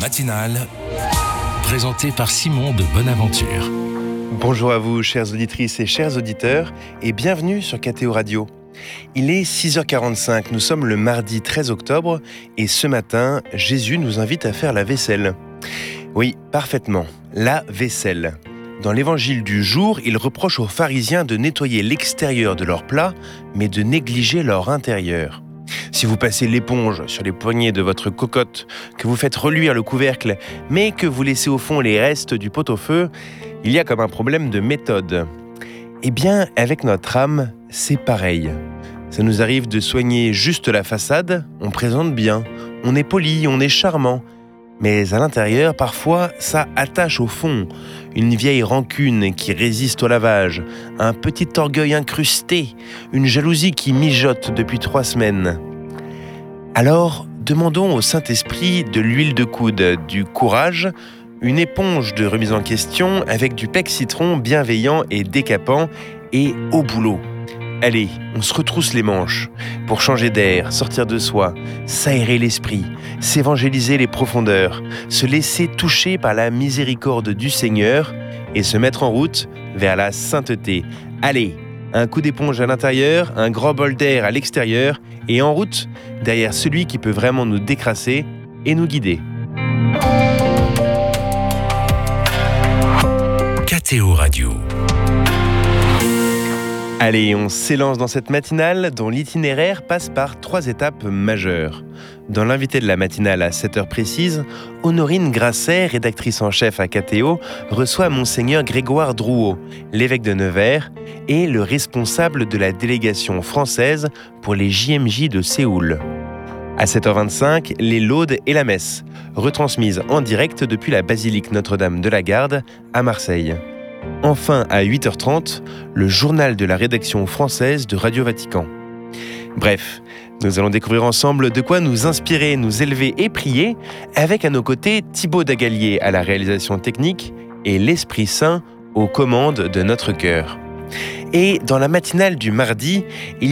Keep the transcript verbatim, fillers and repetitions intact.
matinale, présentée par Simon de Bonaventure. Bonjour à vous, chères auditrices et chers auditeurs, et bienvenue sur K T O Radio. Il est six heures quarante-cinq, nous sommes le mardi treize octobre, et ce matin, Jésus nous invite à faire la vaisselle. Oui, parfaitement, la vaisselle. Dans l'évangile du jour, il reproche aux pharisiens de nettoyer l'extérieur de leur plat, mais de négliger leur intérieur. Si vous passez l'éponge sur les poignées de votre cocotte, que vous faites reluire le couvercle, mais que vous laissez au fond les restes du pot-au-feu, il y a comme un problème de méthode. Eh bien, avec notre âme, c'est pareil. Ça nous arrive de soigner juste la façade, on présente bien, on est poli, on est charmant. Mais à l'intérieur, parfois, ça attache au fond. Une vieille rancune qui résiste au lavage, un petit orgueil incrusté, une jalousie qui mijote depuis trois semaines. Alors, demandons au Saint-Esprit de l'huile de coude, du courage, une éponge de remise en question avec du pec citron bienveillant et décapant, et au boulot. Allez, on se retrousse les manches pour changer d'air, sortir de soi, s'aérer l'esprit, s'évangéliser les profondeurs, se laisser toucher par la miséricorde du Seigneur et se mettre en route vers la sainteté. Allez, un coup d'éponge à l'intérieur, un grand bol d'air à l'extérieur et en route derrière celui qui peut vraiment nous décrasser et nous guider. K T O Radio. Allez, on s'élance dans cette matinale dont l'itinéraire passe par trois étapes majeures. Dans l'invité de la matinale à sept heures précises, Honorine Grasset, rédactrice en chef à K T O, reçoit Monseigneur Grégoire Drouot, l'évêque de Nevers, et le responsable de la délégation française pour les J M J de Séoul. À sept heures vingt-cinq, les laudes et la messe, retransmises en direct depuis la basilique Notre-Dame de la Garde à Marseille. Enfin, à huit heures trente, le journal de la rédaction française de Radio Vatican. Bref, nous allons découvrir ensemble de quoi nous inspirer, nous élever et prier, avec à nos côtés Thibaut Dagalier à la réalisation technique et l'Esprit Saint aux commandes de notre cœur. Et dans la matinale du mardi, il